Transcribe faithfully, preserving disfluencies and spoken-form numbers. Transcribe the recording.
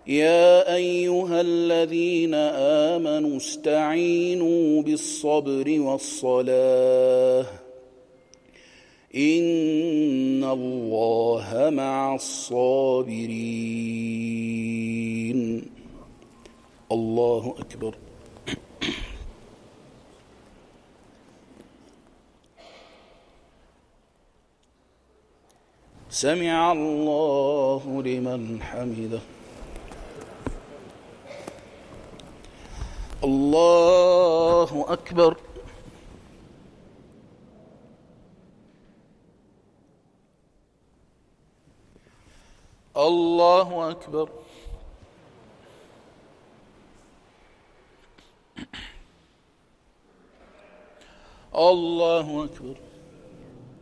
يا أيها الذين آمنوا استعينوا بالصبر والصلاة إن الله مع الصابرين. الله أكبر. سمع الله لمن حمده. الله أكبر. الله أكبر. الله أكبر.